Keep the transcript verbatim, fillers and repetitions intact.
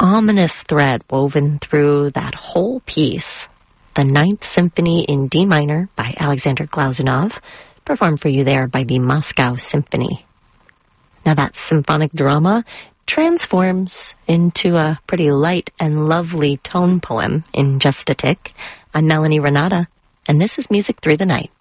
ominous thread woven through that whole piece. The Ninth Symphony in D minor by Alexander Glazunov, performed for you there by the Moscow Symphony. Now that symphonic drama transforms into a pretty light and lovely tone poem in just a tick. I'm Melanie Renata, and this is Music Through the Night.